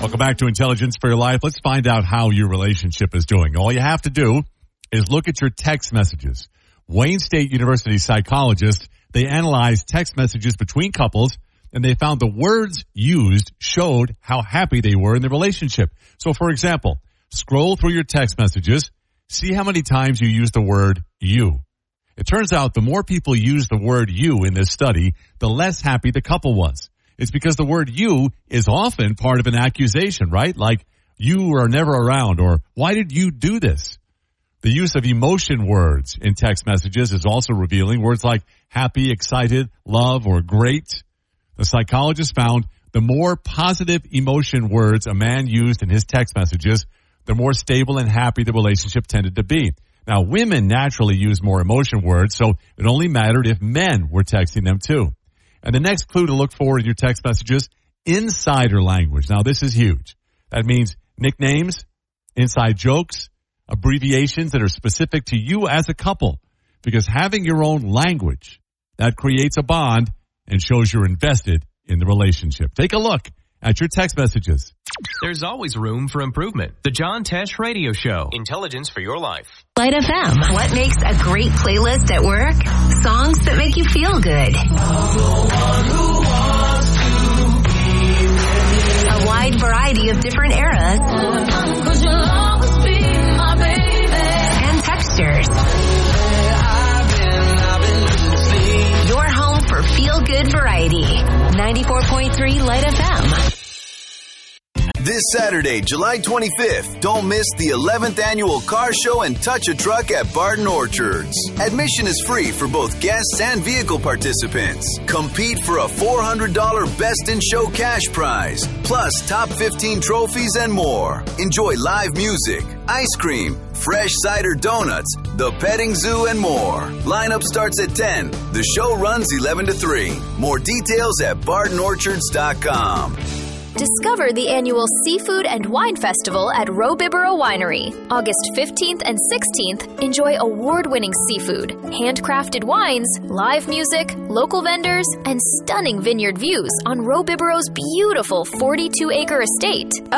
Welcome back to Intelligence for Your Life. Let's find out how your relationship is doing. All you have to do is look at your text messages. Wayne State University psychologists, they analyzed text messages between couples, and they found the words used showed how happy they were in the relationship. So, for example, scroll through your text messages, see how many times you use the word you. It turns out the more people use the word you in this study, the less happy the couple was. It's because the word you is often part of an accusation, right? Like, you are never around, or why did you do this? The use of emotion words in text messages is also revealing. Words like happy, excited, love, or great. The psychologist found the more positive emotion words a man used in his text messages, the more stable and happy the relationship tended to be. Now, women naturally use more emotion words, so it only mattered if men were texting them too. And the next clue to look for in your text messages, insider language. Now, this is huge. That means nicknames, inside jokes, abbreviations that are specific to you as a couple. Because having your own language, that creates a bond and shows you're invested in the relationship. Take a look at your text messages. There's always room for improvement. The John Tesh Radio Show. Intelligence for your life. Light FM. What makes a great playlist at work? Songs that make you feel good. A wide variety of different eras. And textures. Your home for feel-good variety. 94.3 Light FM. This Saturday, July 25th, don't miss the 11th annual car show and touch a truck at Barton Orchards. Admission is free for both guests and vehicle participants. Compete for a $400 Best in Show cash prize, plus top 15 trophies and more. Enjoy live music, ice cream, fresh cider donuts, the petting zoo, and more. Lineup starts at 10. The show runs 11 to 3. More details at bartonorchards.com. Discover the annual Seafood and Wine Festival at Roe-Bibero Winery. August 15th and 16th, enjoy award-winning seafood, handcrafted wines, live music, local vendors, and stunning vineyard views on Roe-Bibero's beautiful 42-acre estate.